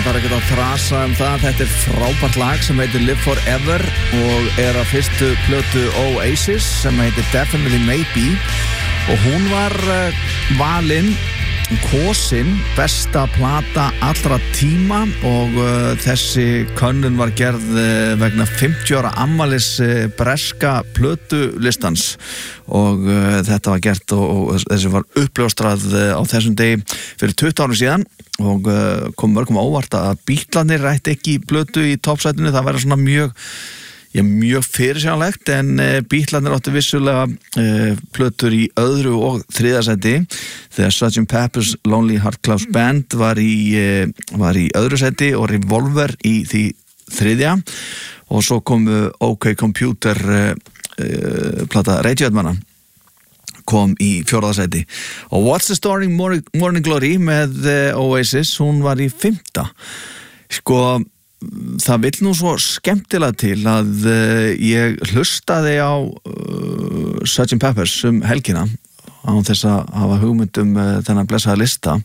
Það þarf ekkert að þrasa það. Þetta frábært lag sem heitir Live Forever og af fyrstu plötu Oasis sem heitir Definitely Maybe og hún var valin kosin besta plata allra tíma og þessi könnun var gerð vegna 50 ára afmælis breska plötulistans og þetta var gert og þessi var uppljóstrað á þessum degi fyrir 20 árum síðan og kom mörgum óvart að Beatlarnir rætti ekki plötu í toppsætinu. Það væri svona mjög fyrirsjánlegt en Beatlarnir áttu vissulega plötur í öðru og þriðja sæti þegar Sgt. Pepper's Lonely Hearts Club Band var í öðru sæti og Revolver í því þriðja og svo komu OK Computer plata Radiohead-manna kom í fjórða sæti og What's the Story Morning Glory með Oasis, hún var í 5. Sko, það vill nú svo skemmtilega til að ég hlustaði á Sgt. Pepper's helgina á þess að hafa hugmyndum þennan blessaða lista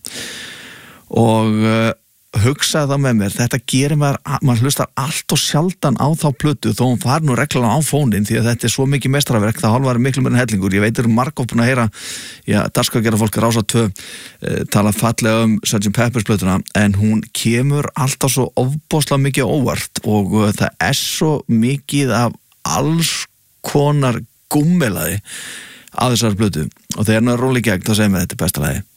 og hugsaði það með mér, þetta gerir maður hlustar allt og sjaldan á þá plötu þó hún fari nú reglulega á fónin því að þetta svo mikið mestraverk, það hálfari miklu meira en hellingur. Ég veit margótt búin að heyra dagskrárgerðar fólk Rása 2 tala fallega Sgt. Pepper's plötuna en hún kemur alltaf svo ofboðslega mikið óvart og það svo mikið af alls konar gúmmelaði á þessari plötu og þegar hann róli gegn þá segir mér þetta besta lagi.